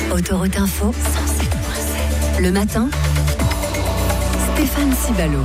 Autoroute Info, 107.7. Le matin, Stéphane Cibalo.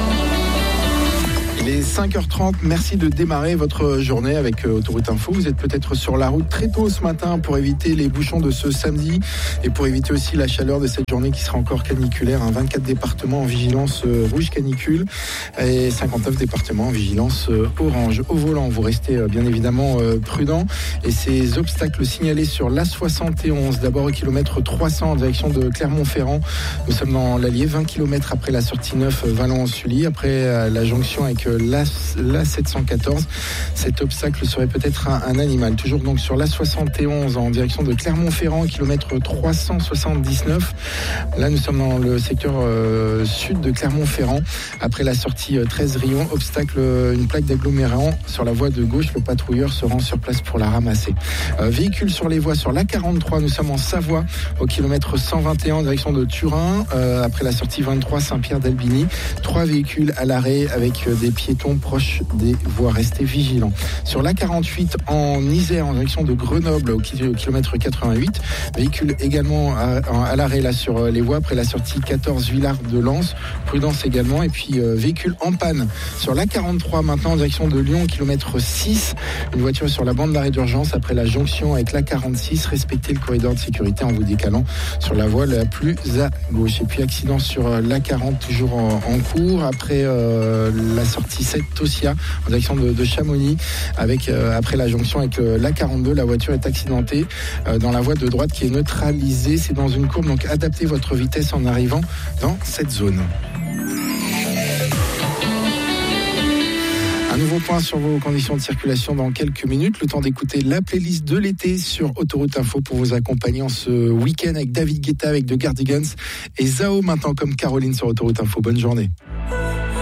Il est 5h30, merci de démarrer votre journée avec Autoroute Info. Vous êtes peut-être sur la route très tôt ce matin pour éviter les bouchons de ce samedi et pour éviter aussi la chaleur de cette journée qui sera encore caniculaire. 24 départements en vigilance rouge canicule et 59 départements en vigilance orange. Au volant, vous restez bien évidemment prudent. Et ces obstacles signalés sur l'A71, d'abord au kilomètre 300 en direction de Clermont-Ferrand. Nous sommes dans l'Allier, 20 km après la sortie 9 Vallon-Sully, après la jonction avec l'A714. Cet obstacle serait peut-être un animal. Toujours donc sur l'A71 en direction de Clermont-Ferrand, kilomètre 379. Là, nous sommes dans le secteur sud de Clermont-Ferrand. Après la sortie 13 Rion, obstacle, une plaque d'agglomération sur la voie de gauche. Le patrouilleur se rend sur place pour la ramasser. Véhicule sur les voies sur l'A43. Nous sommes en Savoie, au kilomètre 121 en direction de Turin. Après la sortie 23 Saint-Pierre-d'Albigny. 3 véhicules à l'arrêt avec des piétons proches des voies. Restez vigilants. Sur l'A48 en Isère en direction de Grenoble au kilomètre 88. Véhicule également à l'arrêt là sur les voies après la sortie 14 Villard de Lens. Prudence également. Et puis véhicule en panne sur l'A43 maintenant en direction de Lyon kilomètre 6. Une voiture sur la bande d'arrêt d'urgence après la jonction avec l'A46. Respectez le corridor de sécurité en vous décalant sur la voie la plus à gauche. Et puis accident sur l'A40 toujours en cours après la sortie 7 Tosia en direction de Chamonix avec après la jonction avec l'A42. La voiture est accidentée dans la voie de droite qui est neutralisée. C'est dans une courbe, donc adaptez votre vitesse en arrivant dans cette zone. Un nouveau point sur vos conditions de circulation dans quelques minutes. Le temps d'écouter la playlist de l'été sur Autoroute Info pour vous accompagner en ce week-end avec David Guetta, avec The Cardigans et Zao maintenant comme Caroline sur Autoroute Info. Bonne journée.